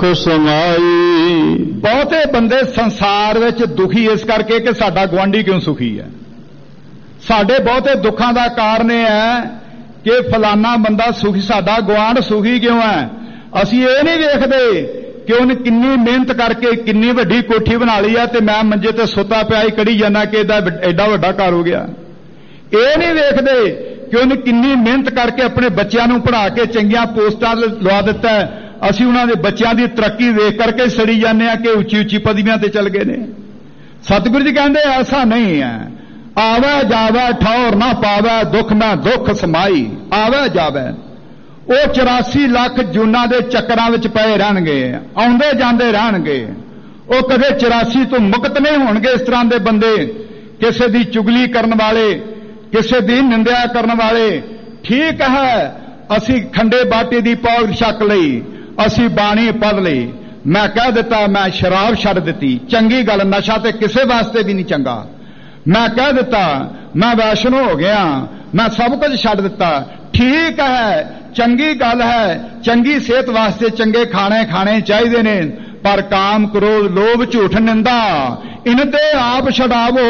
समाई। बहुते बंदे संसार विच दुखी इस करके कि साडा गुआंढी क्यों सुखी है। साडे बहुते दुखां दा कारण यह है कि फलाना बंदा सुखी, साडा गुआंढ सुखी क्यों है। असीं ये नहीं वेखदे कि उन्हें किन्नी मेहनत करके किन्नी वड्डी कोठी बना ली है ते मैं मंजे ते सुता पिया ही कड़ी जाना कि एडा वड्डा घर हो गया। ये नहीं वेखदे कि उन्हें किन्नी मेहनत करके अपने बच्चों नूं पढ़ा के चंगियां पोस्टां लवा दिता है। असीं उन्हां दे बच्चों की तरक्की वेख करके सड़ी जाने कि उच्ची उच्ची पदवियां ते चल गए ने। सतगुरु जी कहंदे ऐसा नहीं है। आवे जावे ठौर ना पावे, दुख में दुख समाई। आवे जावे वो 84 लाख जूना दे चक्रां विच पए रहणगे, आउंदे जांदे रहणगे। वो कदे 84 तो मुक्त नहीं होणगे। इस तरह दे बंदे किसी दी चुगली करन वाले, किसी दी निंदा करन वाले। ठीक है असी खंडे बाटे दी पौग छक लई, असी बाणी पढ़ लई, मैं कह दिता मैं शराब छड्ड दित्ती, चंगी गल, नशा ते किसे वास्ते भी नहीं चंगा। मैं कह दिता मैं वैष्णो हो गया, मैं सब कुछ छड्ड दिता, ठीक है चंगी गल है। चंगी सेहत वास्ते चंगे खाने खाने चाहिए ने, पर काम क्रोध लोभ झूठ निंदा इन ते आप छड़ावो।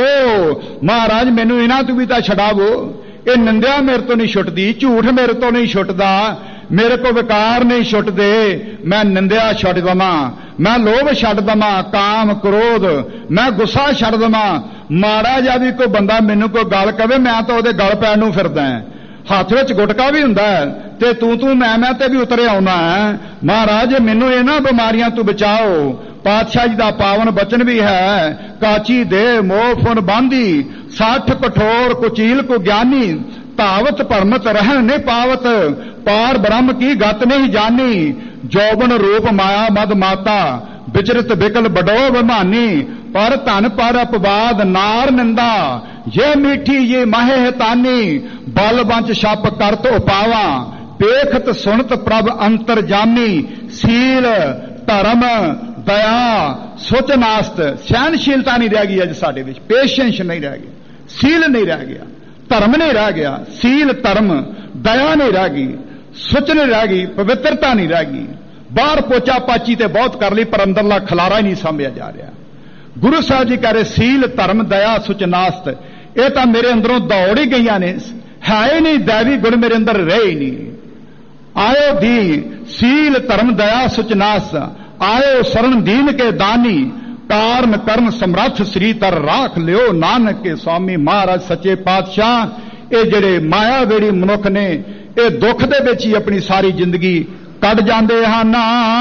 महाराज मैनू इन्हां तो भी तां छड़ावो। ये निंदा मेरे तो नहीं छुटदी, झूठ मेरे तो नहीं छुटदा, मेरे को विकार नहीं छुटदे। मैं निंदा छड्ड दवां, मैं लोभ छड्ड दवां, काम क्रोध मैं गुस्सा छड्ड दवां। माड़ा जा भी कोई बंदा मैनू कोई गल कवे मैं तो उहदे गल पैण नूं फिरदा है। हाथ विच गुटका भी हुंदा है ते तू मैं ते भी उतरे आउणा है। महाराज मैनू इन्हां बीमारियां तो बचाओ। पातशाह जी दा पावन बचन भी है, काची दे मोह फुन बांधी, 60 कठोर कुचील को ज्ञानी, तावत परमत रहन नहीं पावत, पार ब्रह्म की गत नहीं जानी। जौबन रूप माया मद माता, विचरित बिकल बडो बमानी, पर धन पर अपवाद नार निंदा, ये मीठी ये माहे हतानी, बल बंच छप कर तो पावा, पेखत सुनत प्रभ अंतर जामी, सील धर्म दया सुच नास्त। सहनशीलता नहीं रह गई अज साडे विच, पेशेंस नहीं रह गई, सील नहीं रह गया, धर्म नहीं रह गया, सील धर्म दया नहीं रह गई, सुच नहीं रह गई, पवित्रता नहीं रह गई। बाहर पोचा पाची ते बहुत कर ली पर अंदरला खलारा ही नहीं सामभ्या जा रहा। गुरु साहब जी कह रहे सील धर्म दया सुच नास्त, ये तो मेरे अंदरों दौड़ ही गई ने, है ही नहीं, दैवी गुण मेरे अंदर रहे ही नहीं। आयो दी सील धर्म दया सुच नास्त, आयो शरण दीन के दानी, कारण करन समर्थ श्री तर राख लियो नानक के स्वामी महाराज सच्चे पातशाह। ये जेड़े माया वेड़ी मनुख ने ये दुख दे विच ही अपनी सारी जिंदगी कट जाते हैं।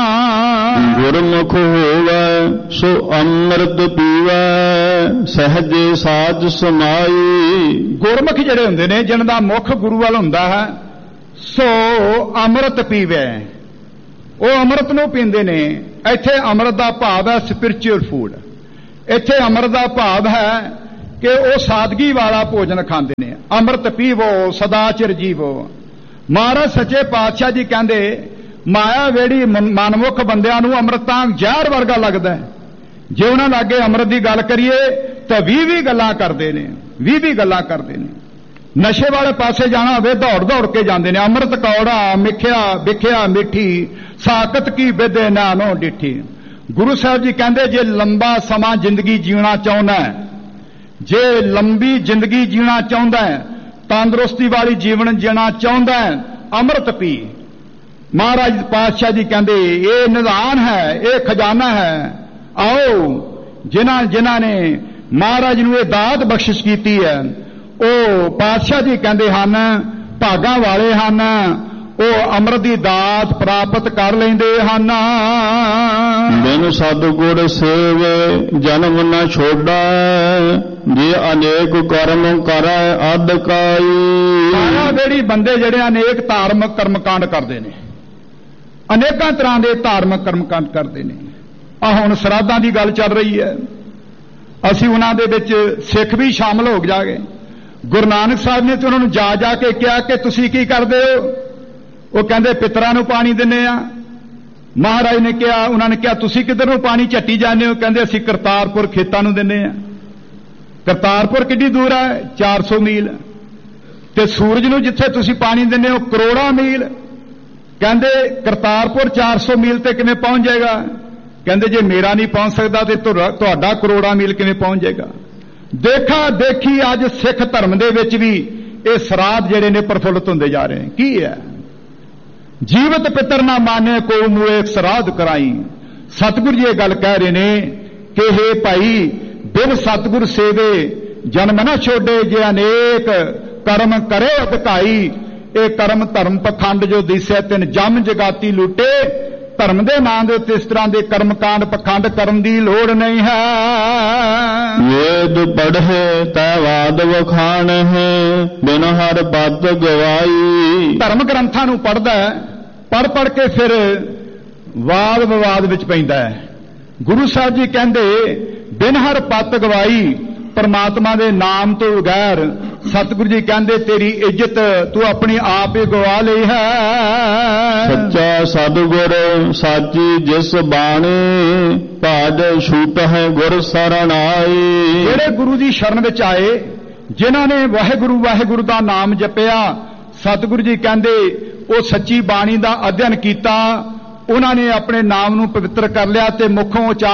गुरमुख होवे सो अमृत पीवे, सहजे साज समाई। गुरमुख जेड़े हुंदे ने जिन्हां दा मुख गुरु वाल हुंदा है, सो अमृत पीवे, वो अमृत नूं पींदे ने। इत्थे अमृत दा भाव है स्पिरिचुअल फूड। इत्थे अमृत दा भाव है कि वो सादगी वाला भोजन खांदे ने। अमृत पीवो सदा चिर जीवो। महाराज सच्चे पातशाह जी कहंदे माया वेड़ी मनमुख बंदियां नूं अमृत तां जहर वर्गा लगदा है। जे उन्हां लागे अमृत दी गल करिए तो 20 गल्लां करदे ने, 20 गल्लां करदे ने। नशे वाले पासे जाना होवे दौड़ दौड़ के जांदे ने। अमृत कौड़ा मिठिया बिखिया मिठी, साकत की बेदे नानो डिठी। गुरु साहब जी कहंदे जे लंबा समा जिंदगी जीना चाहुंदा है, जे लंबी जिंदगी जीना चाहुंदा है, तंदुरुस्ती वाली जीवन जीना चाहुंदा है, अमृत पी। महाराज पातशाह जी कहंदे ये निधान है, ये खजाना है। आओ जिन्हां ने महाराज नूं ये दात बख्शिश कीती है, ओ पातशाह जी कहंदे हन भागा वाले हन, ओ अमृत दी दात प्राप्त कर लेंदे हन। बिन सतगुर सेवे जन्म न छोड़ा, जे अनेक कर्म करे अदकाई। माया वेड़ी बंदे जेड़े अनेक धार्मिक कर्मकांड करते हैं, अनेकों तरह के धार्मिक कर्मकांड करते हैं। आ हुण श्राद्धां दी गल चल रही है, असीं उन्हां दे विच सिख भी शामिल हो जागे। गुरु नानक साहब ने तो उन्होंने जा जाके कहा कि तुसीं की करदे हो? वो कहंदे पितरां नूं पानी दिंदे आ। महाराज ने कहा, उन्होंने कहा तुसीं किधर नूं पानी झट्टी जांदे हो? कहंदे असीं करतारपुर खेतां नूं दिंदे आ। करतारपुर किड्डी दूर है? 400 मील। ते सूरज नूं जिथे तुसीं पानी दिंदे हो करोड़ां मील। ਕਹਿੰਦੇ ਕਰਤਾਰਪੁਰ 400 ਮੀਲ ਤੇ ਕਿਵੇਂ ਪਹੁੰਚ ਜਾਏਗਾ? ਕਹਿੰਦੇ ਜੇ ਮੇਰਾ ਨਹੀਂ ਪਹੁੰਚ ਸਕਦਾ ਤੇ ਤੁਹਾਡਾ ਕਰੋੜਾਂ ਮੀਲ ਕਿਵੇਂ ਪਹੁੰਚ ਜਾਏਗਾ? ਦੇਖਾ ਦੇਖੀ ਅੱਜ ਸਿੱਖ ਧਰਮ ਦੇ ਵਿੱਚ ਵੀ ਇਹ ਸਰਾਧ ਜਿਹੜੇ ਨੇ ਪ੍ਰਫੁੱਲਤ ਹੁੰਦੇ ਜਾ ਰਹੇ ਨੇ। ਕੀ ਹੈ? ਜੀਵਤ ਪਿਤਰ ਨਾ ਮਾਨੇ ਕੋ ਮੂਏ ਸਰਾਧ ਕਰਾਈ। ਸਤਿਗੁਰੂ ਜੀ ਇਹ ਗੱਲ ਕਹਿ ਰਹੇ ਨੇ ਕਿ ਹੇ ਭਾਈ, ਬਿਨ ਸਤਿਗੁਰ ਸੇਵੇ ਜਨਮ ਨਾ ਛੋਡੇ, ਜੇ ਅਨੇਕ ਕਰਮ ਕਰੇ ਅਧਿਕਾਈ। ਇਹ ਕਰਮ ਧਰਮ ਪਖੰਡ ਜੋ ਦਿਸਿਆ ਤਿਨ ਜਮ ਜਗਾਤੀ ਲੁੱਟੇ। ਧਰਮ ਦੇ ਨਾਂ ਦੇ ਉੱਤੇ ਇਸ ਤਰ੍ਹਾਂ ਦੇ ਕਰਮਕਾਂਡ ਪਖੰਡ ਕਰਨ ਦੀ ਲੋੜ ਨਹੀਂ ਹੈ। ਵੇਦ ਪੜ੍ਹੇ ਤੈ ਵਾਦ ਵਖਾਣ ਹੈ, ਬਿਨ ਹਰ ਪਦ ਗਵਾਈ। ਧਰਮ ਗ੍ਰੰਥਾਂ ਨੂੰ ਪੜ੍ਹਦਾ ਪੜ੍ਹ ਕੇ ਫਿਰ ਵਾਦ ਵਿਵਾਦ ਵਿੱਚ ਪੈਂਦਾ ਹੈ। ਗੁਰੂ ਸਾਹਿਬ ਜੀ ਕਹਿੰਦੇ ਬਿਨ ਹਰ ਪਤ ਗਵਾਈ, ਪਰਮਾਤਮਾ ਦੇ ਨਾਮ ਤੋਂ ਬਗੈਰ ਸਤਿਗੁਰੂ ਜੀ ਕਹਿੰਦੇ ਤੇਰੀ ਇੱਜ਼ਤ ਤੂੰ ਆਪਣੀ ਆਪ ਹੀ ਗਵਾ ਲਈ ਹੈ। ਸੱਚਾ ਸਤਿਗੁਰ ਸਾਚੀ ਜਿਸ ਬਾਣੀ, ਭਾਜ ਛੂਟ ਹੈ ਗੁਰ ਸਰਣ ਆਈ। ਜਿਹੜੇ ਗੁਰੂ ਦੀ ਸ਼ਰਨ ਵਿੱਚ ਆਏ, ਜਿਨ੍ਹਾਂ ਨੇ ਵਾਹਿਗੁਰੂ ਵਾਹਿਗੁਰੂ ਦਾ ਨਾਮ ਜਪਿਆ, ਸਤਿਗੁਰੂ ਜੀ ਕਹਿੰਦੇ ਉਹ ਸੱਚੀ ਬਾਣੀ ਦਾ ਅਧਿਐਨ ਕੀਤਾ, ਉਹਨਾਂ ਨੇ ਆਪਣੇ ਨਾਮ ਨੂੰ ਪਵਿੱਤਰ ਕਰ ਲਿਆ ਤੇ ਮੁਖੋਂ